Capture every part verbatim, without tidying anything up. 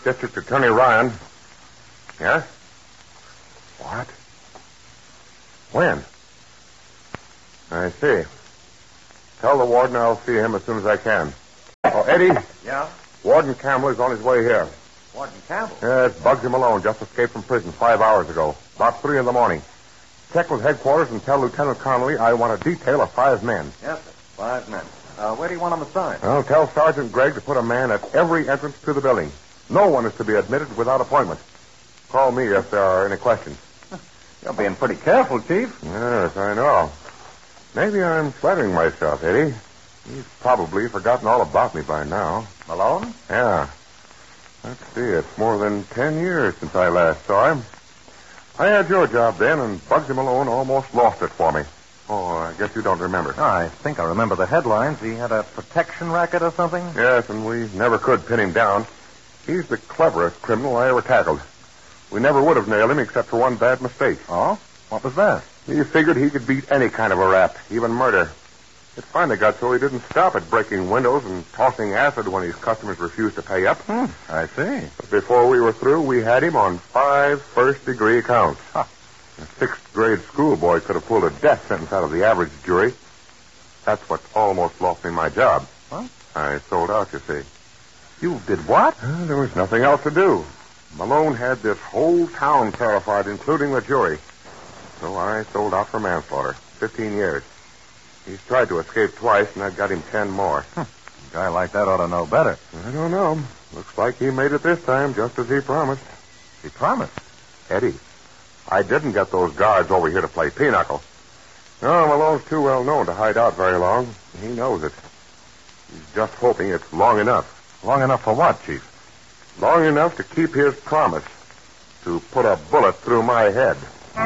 District Attorney Ryan. Yes? What? When? I see. Tell the warden I'll see him as soon as I can. Oh, Eddie? Yeah? Warden Campbell is on his way here. Warden Campbell? Yes, Bugsy Malone just escaped from prison five hours ago, about three in the morning. Check with headquarters and tell Lieutenant Connolly I want a detail of five men. Yes, sir. Five men. Uh, where do you want them assigned? Well, tell Sergeant Gregg to put a man at every entrance to the building. No one is to be admitted without appointment. Call me if there are any questions. You're being pretty careful, Chief. Yes, I know. Maybe I'm flattering myself, Eddie. He's probably forgotten all about me by now. Malone? Yeah. Let's see, it's more than ten years since I last saw him. I had your job then, and Bugsy Malone almost lost it for me. Oh, I guess you don't remember. Oh, I think I remember the headlines. He had a protection racket or something? Yes, and we never could pin him down. He's the cleverest criminal I ever tackled. We never would have nailed him except for one bad mistake. Oh? What was that? He figured he could beat any kind of a rap, even murder. It finally got so he didn't stop at breaking windows and tossing acid when his customers refused to pay up. Hmm, I see. But before we were through, we had him on five first-degree counts. Huh. A sixth-grade schoolboy could have pulled a death sentence out of the average jury. That's what almost lost me my job. What? I sold out, you see. You did what? Uh, there was nothing else to do. Malone had this whole town terrified, including the jury. So I sold out for manslaughter. Fifteen years. He's tried to escape twice, and I've got him ten more. Huh. A guy like that ought to know better. I don't know. Looks like he made it this time, just as he promised. He promised. Eddie, I didn't get those guards over here to play pinochle. No, Malone's too well known to hide out very long. He knows it. He's just hoping it's long enough. Long enough for what, Chief? Long enough to keep his promise to put a bullet through my head.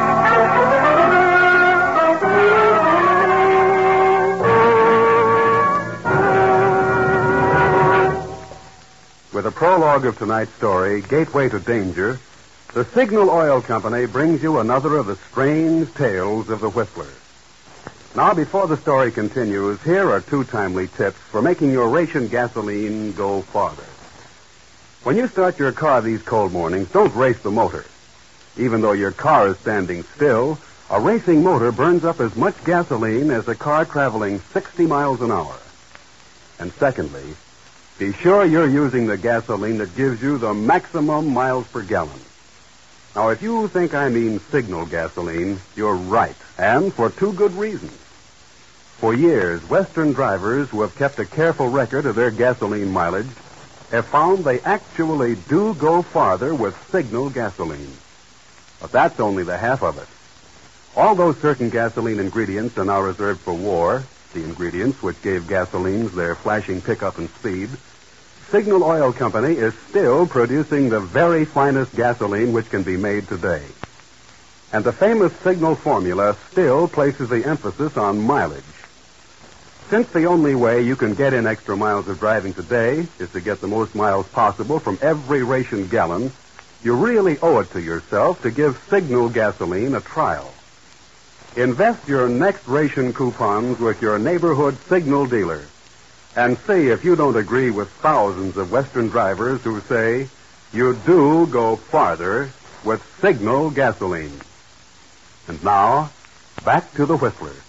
With a prologue of tonight's story, Gateway to Danger, the Signal Oil Company brings you another of the strange tales of the Whistler. Now, before the story continues, here are two timely tips for making your ration gasoline go farther. When you start your car these cold mornings, don't race the motor. Even though your car is standing still, a racing motor burns up as much gasoline as a car traveling sixty miles an hour. And secondly, be sure you're using the gasoline that gives you the maximum miles per gallon. Now, if you think I mean Signal gasoline, you're right, and for two good reasons. For years, Western drivers who have kept a careful record of their gasoline mileage have found they actually do go farther with Signal gasoline. But that's only the half of it. Although certain gasoline ingredients are now reserved for war, the ingredients which gave gasolines their flashing pickup and speed, Signal Oil Company is still producing the very finest gasoline which can be made today. And the famous Signal formula still places the emphasis on mileage. Since the only way you can get in extra miles of driving today is to get the most miles possible from every ration gallon, you really owe it to yourself to give Signal gasoline a trial. Invest your next ration coupons with your neighborhood Signal dealer and see if you don't agree with thousands of Western drivers who say you do go farther with Signal gasoline. And now, back to the Whistler.